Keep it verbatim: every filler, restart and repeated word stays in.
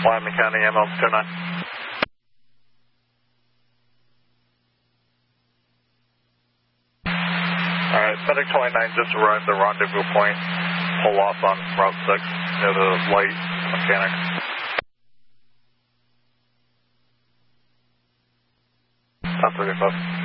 Wyoming County, M L two nine. Alright, FedEx twenty-nine just arrived at rendezvous point. Pull off on Route six near the light mechanics. Top thirty-five.